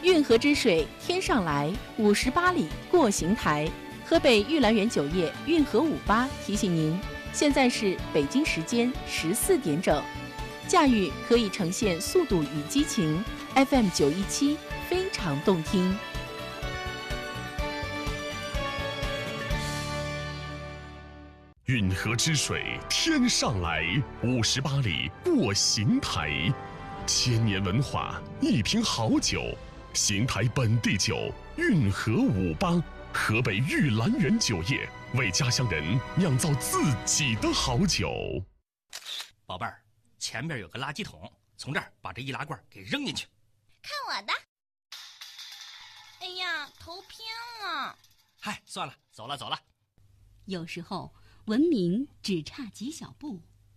运河之水天上来，58里过邢台。河北玉兰园酒业运河58提醒您，现在是北京时间14点整，驾驭可以呈现速度与激情。FM 917非常动听。 运河之水天上来，58里过邢台。千年文化，一瓶好酒，邢台本地酒运河58。河北玉兰园酒业为家乡人酿造自己的好酒。 宝贝儿，前边有个垃圾桶，从这儿把这易拉罐给扔进去。 看我的！哎呀，头偏了。 嗨，算了，走了。 有时候文明只差几小步。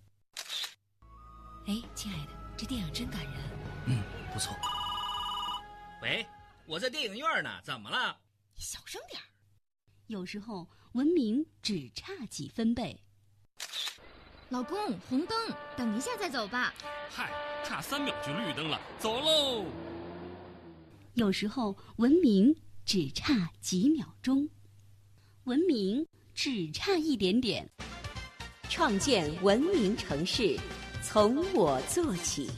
哎，亲爱的，这电影真感人。 不错。喂，我在电影院呢，怎么了？ 你小声点。 有时候文明只差几分贝。 老公，红灯，等一下再走吧。 嗨，差3秒就绿灯了，走喽。 有时候文明只差几秒钟，文明只差一点点。 创建文明城市，从我做起。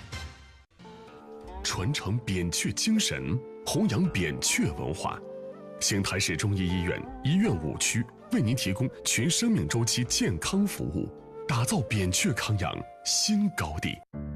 传承扁鹊精神，弘扬扁鹊文化。邢台市中医医院医院5区为您提供全生命周期健康服务，打造扁鹊康养新高地。